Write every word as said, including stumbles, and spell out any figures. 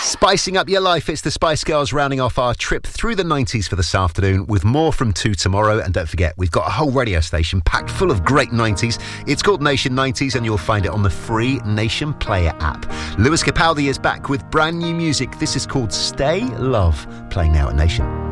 Spicing up your life, it's the Spice Girls rounding off our trip through the nineties for this afternoon with more from two tomorrow. And don't forget, we've got a whole radio station packed full of great nineties. It's called Nation nineties and you'll find it on the free Nation Player app. Lewis Capaldi is back with brand new music. This is called Stay Love, playing now at Nation.